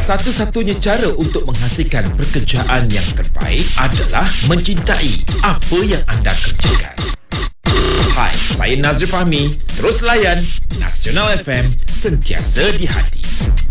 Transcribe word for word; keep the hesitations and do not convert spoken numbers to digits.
satu-satunya cara untuk menghasilkan pekerjaan yang terbaik adalah mencintai apa yang anda kerjakan. Hai, saya Nazri Fahmi. Terus layan Nasional F M, sentiasa di hati.